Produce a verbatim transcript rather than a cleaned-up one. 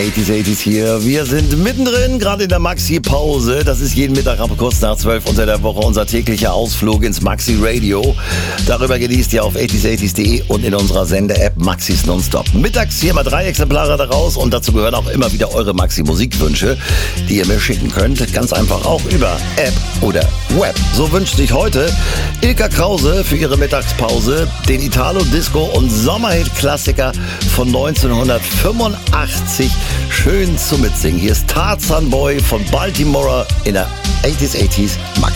achtziger, achtziger hier. Wir sind mittendrin, gerade in der Maxi-Pause. Das ist jeden Mittag ab kurz nach zwölf unter der Woche unser täglicher Ausflug ins Maxi-Radio. Darüber genießt ihr auf achtziger, achtziger punkt de und in unserer Sende-App Maxis Nonstop. Mittags hier mal drei Exemplare daraus und dazu gehören auch immer wieder eure Maxi-Musikwünsche, die ihr mir schicken könnt. Ganz einfach auch über App oder Web. So wünscht sich heute Ilka Krause für ihre Mittagspause den Italo-Disco- und Sommerhit-Klassiker von neunzehnhundertfünfundachtzig schön zum Mitsingen. Hier ist Tarzan Boy von Baltimore in der achtziger, achtziger Maxi.